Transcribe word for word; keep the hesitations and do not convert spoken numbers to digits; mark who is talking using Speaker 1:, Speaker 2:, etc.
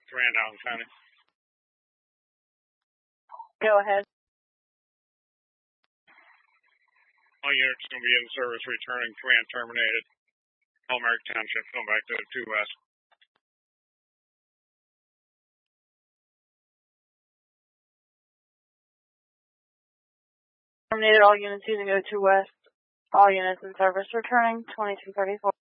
Speaker 1: Randolph County.
Speaker 2: Go ahead.
Speaker 1: All units going to be in service returning. Command terminated. Hallmark Township, going back to two west.
Speaker 2: Terminated all units using O two west. All units in service returning twenty-two thirty-four.